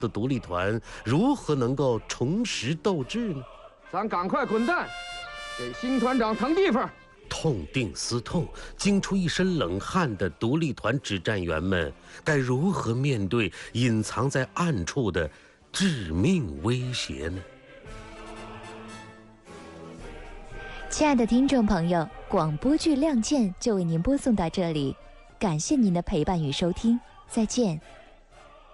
的独立团如何能够重拾斗志呢？ 咱赶快滚蛋，给新团长腾地方。 痛定思痛，惊出一身冷汗的独立团指战员们，该如何面对隐藏在暗处的致命威胁呢？ 亲爱的听众朋友，广播剧《亮剑》就为您播送到这里，感谢您的陪伴与收听，再见。